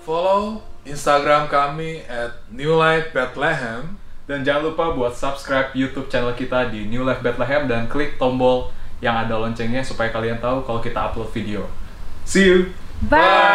follow Instagram kami @newlightbethlehem. Dan jangan lupa buat subscribe YouTube channel kita di New Life Bethlehem dan klik tombol yang ada loncengnya supaya kalian tahu kalau kita upload video. See you. Bye.